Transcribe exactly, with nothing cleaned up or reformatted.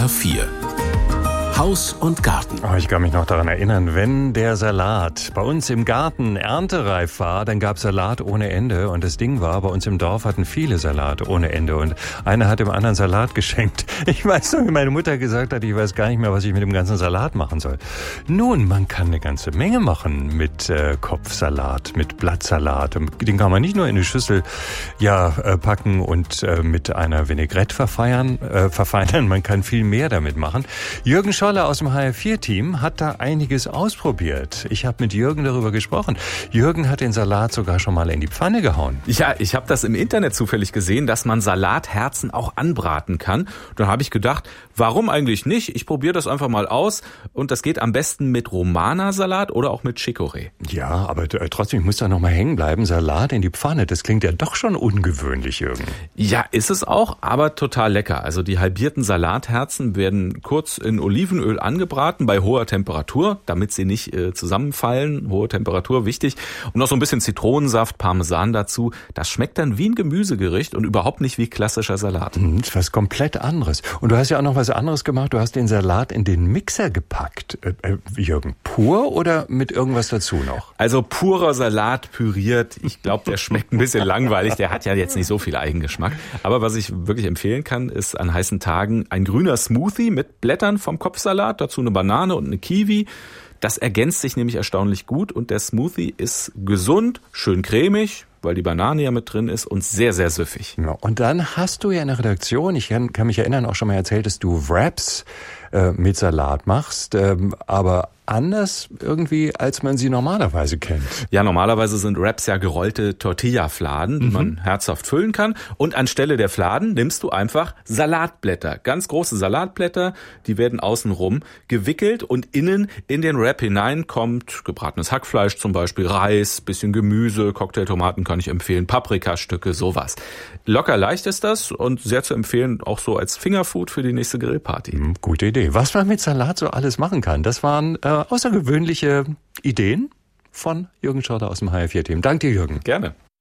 R vier. Haus und Garten. Oh, ich kann mich noch daran erinnern, wenn der Salat bei uns im Garten erntereif war, dann gab es Salat ohne Ende. Und das Ding war, bei uns im Dorf hatten viele Salat ohne Ende. Und einer hat dem anderen Salat geschenkt. Ich weiß noch, wie meine Mutter gesagt hat, ich weiß gar nicht mehr, was ich mit dem ganzen Salat machen soll. Nun, man kann eine ganze Menge machen mit äh, Kopfsalat, mit Blattsalat. Den kann man nicht nur in eine Schüssel ja, äh, packen und äh, mit einer Vinaigrette verfeiern, äh, verfeinern. Man kann viel mehr damit machen. Jürgen Scholle aus dem H R vier Team hat da einiges ausprobiert. Ich habe mit Jürgen darüber gesprochen. Jürgen hat den Salat sogar schon mal in die Pfanne gehauen. Ja, ich habe das im Internet zufällig gesehen, dass man Salatherzen auch anbraten kann. Da habe ich gedacht, warum eigentlich nicht? Ich probiere das einfach mal aus. Und das geht am besten mit Romana-Salat oder auch mit Chicorée. Ja, aber äh, trotzdem, ich muss da noch mal hängen bleiben. Salat in die Pfanne, das klingt ja doch schon ungewöhnlich, Jürgen. Ja, ist es auch, aber total lecker. Also die halbierten Salatherzen werden kurz in Olivenöl angebraten bei hoher Temperatur, damit sie nicht äh, zusammenfallen. Hohe Temperatur, wichtig. Und noch so ein bisschen Zitronensaft, Parmesan dazu. Das schmeckt dann wie ein Gemüsegericht und überhaupt nicht wie klassischer Salat. Hm, das ist was komplett anderes. Und du hast ja auch noch was anderes gemacht. Du hast den Salat in den Mixer gepackt. Äh, äh, Jürgen, pur oder mit irgendwas dazu noch? Also purer Salat püriert. Ich glaube, der schmeckt ein bisschen langweilig. Der hat ja jetzt nicht so viel Eigengeschmack. Aber was ich wirklich empfehlen kann, ist an heißen Tagen ein grüner Smoothie mit Blättern vom Kopfsalat, dazu eine Banane und eine Kiwi. Das ergänzt sich nämlich erstaunlich gut und der Smoothie ist gesund, schön cremig, weil die Banane ja mit drin ist und sehr, sehr süffig. Ja, und dann hast du ja in der Redaktion, ich kann, kann mich erinnern, auch schon mal erzählt, dass du Wraps äh, mit Salat machst, ähm, aber anders irgendwie, als man sie normalerweise kennt. Ja, normalerweise sind Wraps ja gerollte Tortilla-Fladen, die mhm. man herzhaft füllen kann. Und anstelle der Fladen nimmst du einfach Salatblätter. Ganz große Salatblätter, die werden außenrum gewickelt und innen in den Wrap hinein kommt gebratenes Hackfleisch zum Beispiel, Reis, bisschen Gemüse, Cocktailtomaten kann ich empfehlen, Paprikastücke, sowas. Locker leicht ist das und sehr zu empfehlen, auch so als Fingerfood für die nächste Grillparty. Mhm, gute Idee. Was man mit Salat so alles machen kann, das waren äh, außergewöhnliche Ideen von Jürgen Scholle aus dem H R vier Team. Danke dir, Jürgen. Gerne.